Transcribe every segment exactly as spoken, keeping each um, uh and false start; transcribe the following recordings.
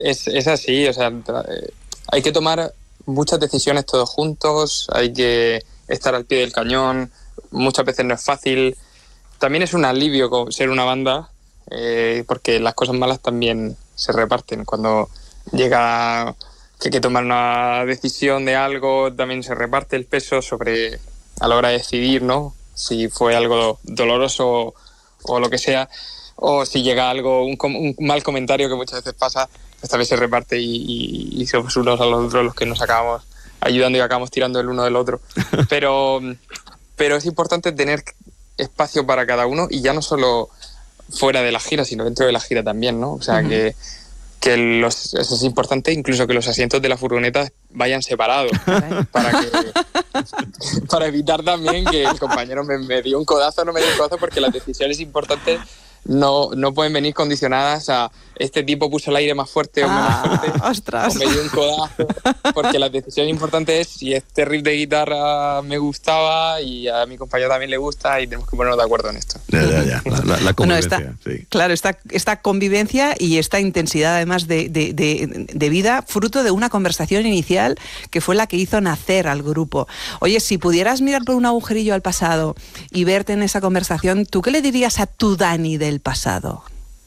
Es, es así, o sea, hay que tomar muchas decisiones todos juntos, hay que estar al pie del cañón, muchas veces no es fácil. También es un alivio ser una banda, eh, porque las cosas malas también se reparten. Cuando llega que hay que tomar una decisión de algo, también se reparte el peso sobre a la hora de decidir, ¿no? Si fue algo doloroso o lo que sea, o si llega algo, un, un mal comentario que muchas veces pasa, esta vez se reparte y, y, y somos unos a los otros los que nos acabamos ayudando y acabamos tirando el uno del otro. Pero, pero es importante tener espacio para cada uno, y ya no solo fuera de la gira, sino dentro de la gira también, ¿no? O sea, uh-huh. que, que los, eso es importante, incluso que los asientos de la furgoneta vayan separados para que para evitar también que el compañero me, me dio un codazo o no me dio un codazo, porque las decisiones importantes no, no pueden venir condicionadas a este tipo puso el aire más fuerte o ah, menos fuerte, ostras. o me dio un codazo, porque la decisión importante es si este riff de guitarra me gustaba y a mi compañero también le gusta, y tenemos que ponernos de acuerdo en esto. Ya, ya, ya. La, la, la convivencia, bueno, esta, sí. Claro, esta, esta convivencia y esta intensidad además de, de, de, de vida, fruto de una conversación inicial que fue la que hizo nacer al grupo. Oye, si pudieras mirar por un agujerillo al pasado y verte en esa conversación, ¿tú qué le dirías a tu Dani del pasado?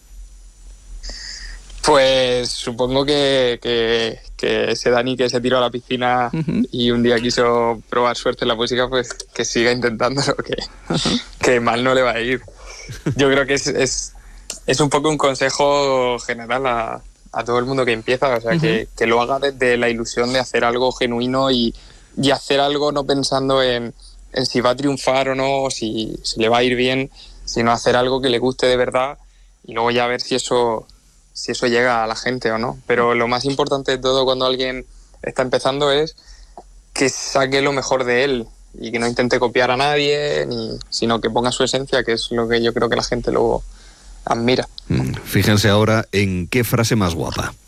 Pues supongo que, que, que ese Dani que se tiró a la piscina uh-huh. y un día quiso probar suerte en la música, pues que siga intentándolo, que, uh-huh. que mal no le va a ir. Yo creo que es, es, es un poco un consejo general a, a todo el mundo que empieza, o sea, uh-huh. que, que lo haga desde la ilusión de hacer algo genuino y, y hacer algo no pensando en, en si va a triunfar o no, o si, si le va a ir bien, sino hacer algo que le guste de verdad y luego ya ver si eso... si eso llega a la gente o no. Pero lo más importante de todo cuando alguien está empezando es que saque lo mejor de él y que no intente copiar a nadie, ni, sino que ponga su esencia, que es lo que yo creo que la gente luego admira. Fíjense ahora en qué frase más guapa.